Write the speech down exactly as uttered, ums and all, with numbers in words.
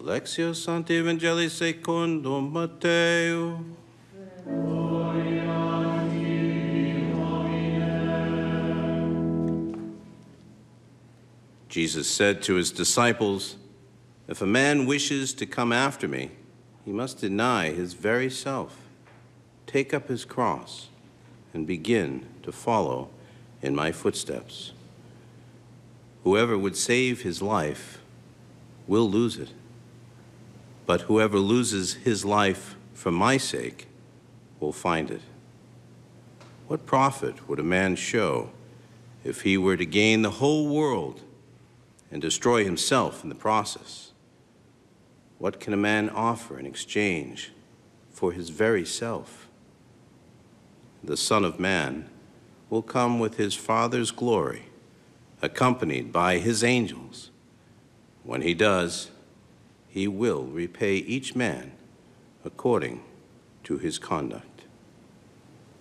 Lectio Sancti Evangelii secundum Matteo. Jesus said to his disciples, "If a man wishes to come after me, he must deny his very self, take up his cross, and begin to follow in my footsteps. Whoever would save his life will lose it, but whoever loses his life for my sake will find it. What profit would a man show if he were to gain the whole world and destroy himself in the process? What can a man offer in exchange for his very self? The Son of Man will come with his Father's glory, accompanied by his angels. When he does, he will repay each man according to his conduct."